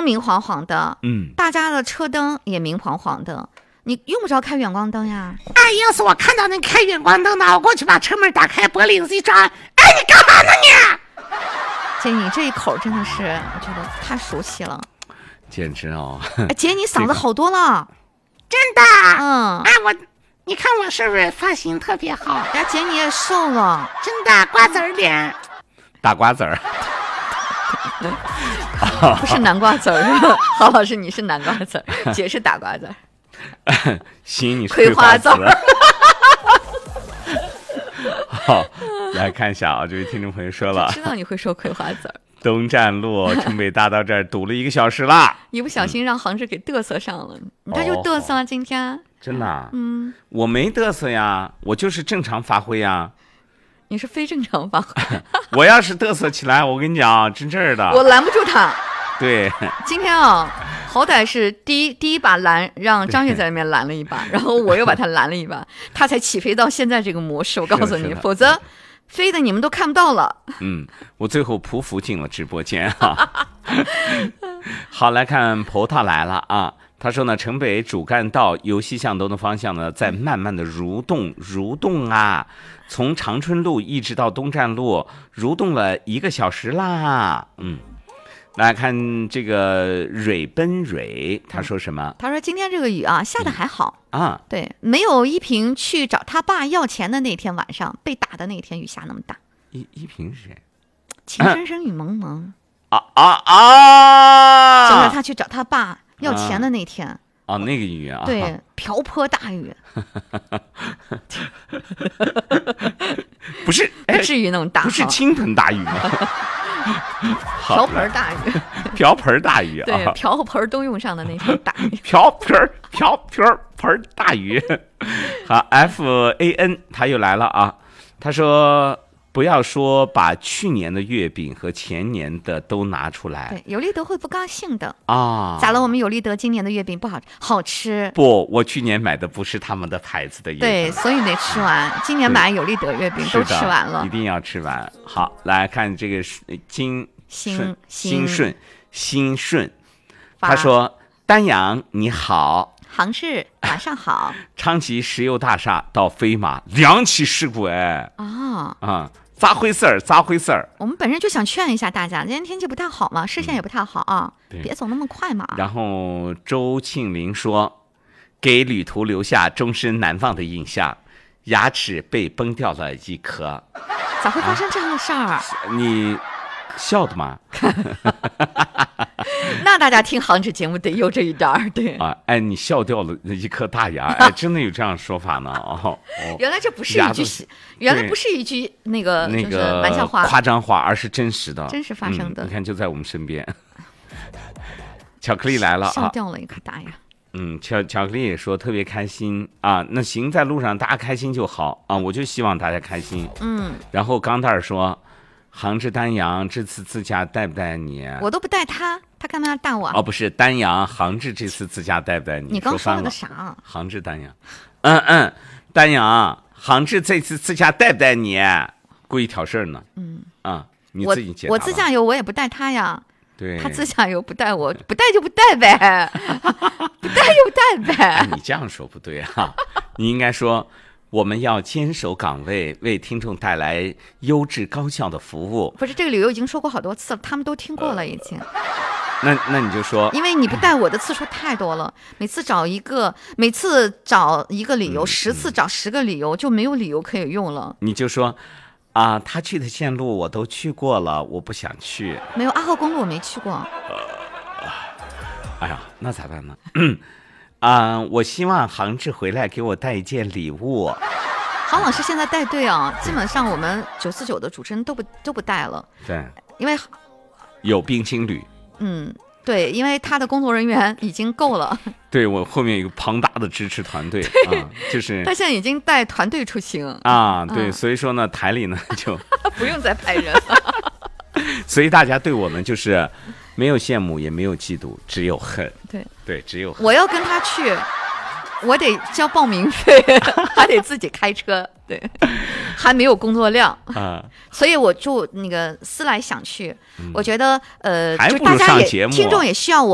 明晃晃的，大家的车灯也明晃晃的，你用不着开远光灯呀。 哎，要是我看到你开远光灯的，我过去把车门打开，脖领子一抓，哎，你干嘛呢你？ 姐，你这一口真的是，我觉得太熟悉了， 简直哦！ 姐，你嗓子好多了， 真的？ 哎， 你看我是不是发型特别好？ 哎，姐你也瘦了， 真的，瓜子脸， 大瓜子儿。 不是南瓜子儿，郝老师你是南瓜子儿，姐是大瓜子儿。 行，你是葵花籽儿。 好，来看一下啊，这位听众朋友说了， 知道你会说葵花籽儿。 东站路城北大道这儿堵了1个小时啦， 一不小心让杭志给嘚瑟上了，他就嘚瑟了今天。 真的啊？我没嘚瑟呀，我就是正常发挥呀。 你是非正常发挥。 我要是嘚瑟起来，我跟你讲，真正的， 我拦不住他。 对， 今天啊，好歹是第一把拦让张悦在那边拦了一把，然后我又把他拦了一把，他才起飞到现在这个模式。我告诉你，否则飞的你们都看不到了。 我最后匍匐进了直播间啊。好，来看葡萄来了啊。他说呢，城北主干道由西向东的方向呢，在慢慢的蠕动啊，从长春路一直到东站路，蠕动了1个小时啦。来看这个蕊奔蕊，他说什么？ 他说今天这个雨啊，下的还好啊， 对，没有依萍去找他爸要钱的那天晚上被打的那天雨下那么大。 依萍是谁？ 情深深雨蒙蒙就是他去找他爸要钱的那天。 那个雨啊， 对，瓢泼大雨。 不是， 不至于那么大， 不是倾盆大雨吗？ 瓢盆大雨， 瓢盆大雨啊， 对，瓢和盆都用上的那种大雨， 瓢盆大雨。好 ，FAN 他又来了啊，他说不要说把去年的月饼和前年的都拿出来， 对，有利德会不高兴的啊。 咋了？我们有利德今年的月饼不好吃？ 不，我去年买的不是他们的牌子的月饼， 对，所以得吃完。今年买有利德月饼都吃完了， 一定要吃完。好，来看这个新顺，他说丹阳你好， 杭市晚上好。 昌吉石油大厦到飞马2起事故咋回事儿？ 我们本身就想劝一下大家，今天天气不太好嘛，视线也不太好啊，别走那么快嘛。 然后周庆林说，给旅途留下终身难忘的印象，牙齿被崩掉了1颗。 咋会发生这样的事儿？ 你笑的吗？ 那大家听杭志节目得有这一点儿，对啊，哎，你笑掉了1颗大牙，哎，真的有这样说法呢？ 原来这不是一句，原来不是一句那个玩笑话、 夸张话，而是真实的， 真实发生的。 你看，就在我们身边。巧克力来了啊， 笑掉了1颗大牙。 巧克力也说特别开心啊，那行，在路上大家开心就好啊，我就希望大家开心。然后钢蛋儿说，杭志丹阳这次自驾带不带你？ 我都不带他干嘛要带我？ 不是丹阳杭志这次自驾带不带你？ 你刚说了个啥？ 杭志丹阳，丹阳杭志这次自驾带不带你？故意挑事儿呢？你自己解答。 我自驾游我也不带他呀。 对， 他自驾游不带我，不带就不带呗，不带就不带呗。 你这样说不对啊，你应该说我们要坚守岗位，为听众带来优质高效的服务。 不是，这个理由已经说过好多次了，他们都听过了已经。 那你就说， 因为你不带我的次数太多了，每次找一个理由，10次找10个理由，就没有理由可以用了。 你就说他去的线路我都去过了，我不想去。 没有阿浩公路我没去过。 哎呀，那咋办呢？我希望杭志回来给我带一件礼物。 杭老师现在带队啊，基本上我们949的主持人都不带了。 对， 因为有冰心旅。 对，因为他的工作人员已经够了。 对，我后面有个庞大的支持团队就是他现在已经带团队出行对，所以说呢，台里呢就不用再派人了。 所以大家对我们就是没有羡慕，也没有嫉妒，只有恨。对，只有恨。 我要跟他去，我得交报名费，还得自己开车，对，还没有工作量所以我就思来想去，我觉得就大家也听众也需要我。